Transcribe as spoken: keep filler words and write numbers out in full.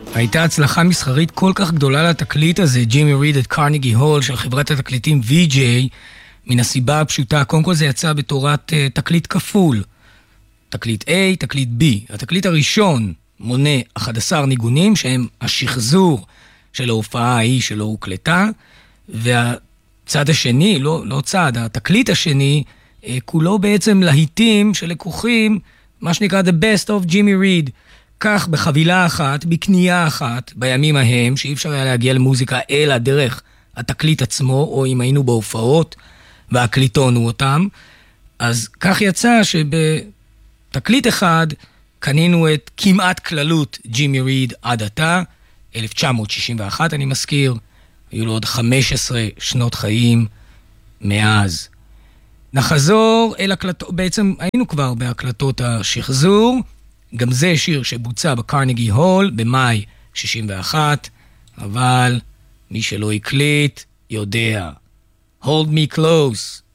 הייתה הצלחה מסחרית כל כך גדולה לתקליט הזה, ג'ימי ריד את קרנגי הול של חברת התקליטים וי ג'יי, מן הסיבה הפשוטה, קודם כל זה יצא בתורת uh, תקליט כפול. תקליט A, תקליט B. התקליט הראשון מונה אחד עשר ניגונים שהם השחזור של ההופעה ההיא שלא הוקלטה, והצד השני, לא, לא צד, התקליט השני, uh, כולו בעצם להיטים שלקוחים, מה שנקרא The Best of Jimmy Reed. כך בחבילה אחת, בקנייה אחת, בימים ההם, שאי אפשר היה להגיע למוזיקה אלא דרך התקליט עצמו, או אם היינו בהופעות, והקליטונו אותם, אז כך יצא שבתקליט אחד קנינו את כמעט כללות ג'ימי ריד עד עתה, אלף תשע מאות שישים ואחת אני מזכיר, היו לו עוד חמש עשרה שנות חיים מאז. נחזור אל הקלטות, בעצם היינו כבר בהקלטות השחזור, גם זה שיר שבוצע בקרנגי הול במאי שישים ואחת, אבל מי שלא הקליט יודע. Hold me close.